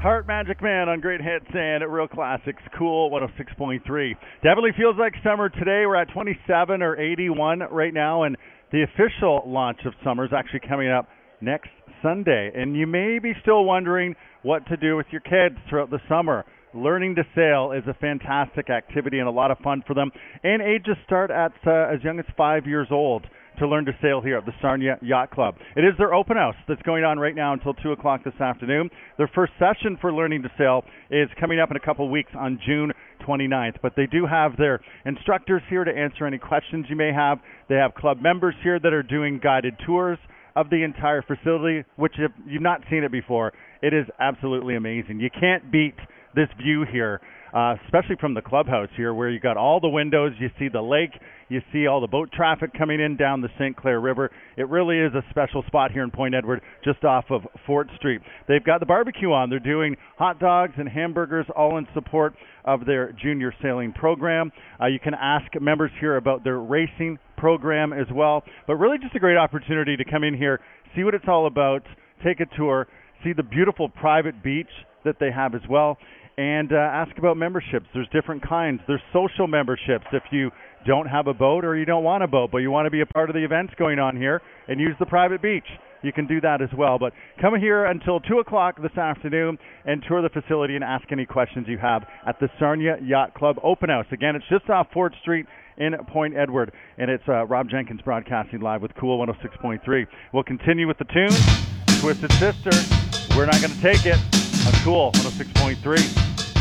Heart Magic Man on Great Hits and Real Classics, Cool 106.3. Definitely feels like summer today. We're at 27 or 81 right now, and the official launch of summer is actually coming up next Sunday. And you may be still wondering what to do with your kids throughout the summer. Learning to sail is a fantastic activity and a lot of fun for them. And ages start at as young as 5 years old to learn to sail here at the Sarnia Yacht Club. It is their open house that's going on right now until 2 o'clock this afternoon. Their first session for learning to sail is coming up in a couple weeks on June 29th. But they do have their instructors here to answer any questions you may have. They have club members here that are doing guided tours of the entire facility, which if you've not seen it before, it is absolutely amazing. You can't beat this view here, especially from the clubhouse here, where you got all the windows, you see the lake, you see all the boat traffic coming in down the St. Clair River. It really is a special spot here in Point Edward, just off of Fort Street. They've got the barbecue on. They're doing hot dogs and hamburgers, all in support of their junior sailing program. You can ask members here about their racing program as well. But really just a great opportunity to come in here, see what it's all about, take a tour, see the beautiful private beach that they have as well, and ask about memberships. There's different kinds. There's social memberships if you don't have a boat or you don't want a boat, but you want to be a part of the events going on here and use the private beach. You can do that as well. But come here until 2 o'clock this afternoon and tour the facility and ask any questions you have at the Sarnia Yacht Club Open House. Again, it's just off Fort Street in Point Edward, and it's Rob Jenkins broadcasting live with Cool 106.3. We'll continue with the tune, Twisted Sister, We're Not Gonna Take It, on Cool 106.3.